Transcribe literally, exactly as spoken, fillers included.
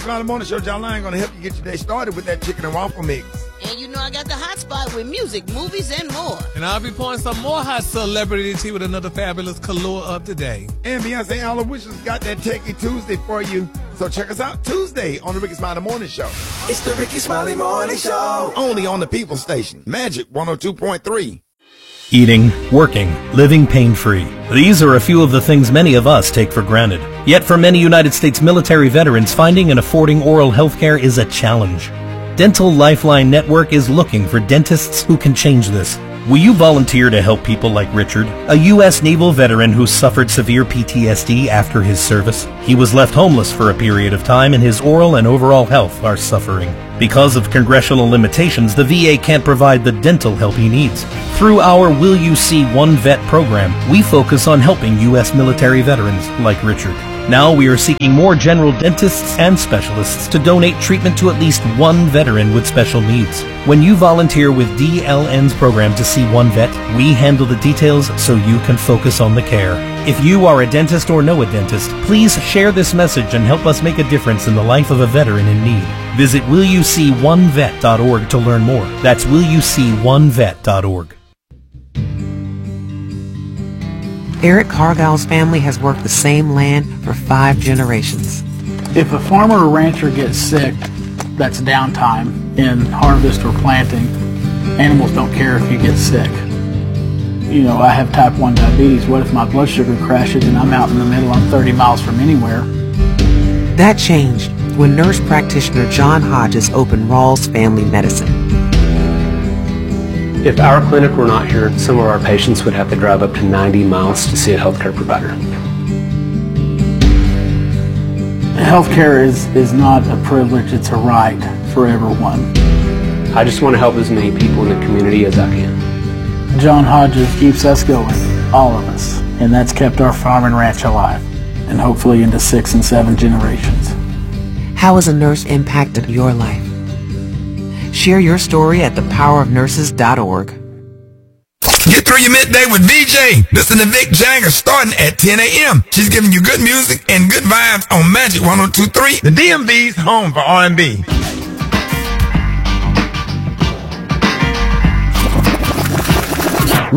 Smiley Morning Show. John Lyon going to help you get your day started with that chicken and waffle mix. And you know I got the hot spot with music, movies, and more. And I'll be pouring some more hot celebrity tea with another fabulous color of the day. And Beyonce All the Wishes got that Techie Tuesday for you. So check us out Tuesday on the Ricky Smiley Morning Show. It's the Ricky Smiley Morning Show. Only on the People Station. Magic one oh two point three. Eating, working, living pain-free. These are a few of the things many of us take for granted. Yet for many United States military veterans, finding and affording oral health care is a challenge. Dental Lifeline Network is looking for dentists who can change this. Will you volunteer to help people like Richard, a U S Naval veteran who suffered severe P T S D after his service? He was left homeless for a period of time and his oral and overall health are suffering. Because of congressional limitations, the V A can't provide the dental help he needs. Through our Will You See One Vet program, we focus on helping U S military veterans like Richard. Now we are seeking more general dentists and specialists to donate treatment to at least one veteran with special needs. When you volunteer with D L N's program to see one vet, we handle the details so you can focus on the care. If you are a dentist or know a dentist, please share this message and help us make a difference in the life of a veteran in need. Visit will you see one vet dot org to learn more. That's will you see one vet dot org. Eric Cargill's family has worked the same land for five generations. If a farmer or rancher gets sick, that's downtime in harvest or planting. Animals don't care if you get sick. You know, I have type one diabetes. What if my blood sugar crashes and I'm out in the middle, I'm thirty miles from anywhere? That changed when nurse practitioner John Hodges opened Rawls Family Medicine. If our clinic were not here, some of our patients would have to drive up to ninety miles to see a healthcare provider. Healthcare is, is not a privilege, it's a right for everyone. I just want to help as many people in the community as I can. John Hodges keeps us going, all of us, and that's kept our farm and ranch alive, and hopefully into six and seven generations. How has a nurse impacted your life? Share your story at the power of nurses dot org. Get through your midday with V J. Listen to Vic Jagger starting at ten a.m. She's giving you good music and good vibes on Magic one oh two point three, the D M V's home for R and B.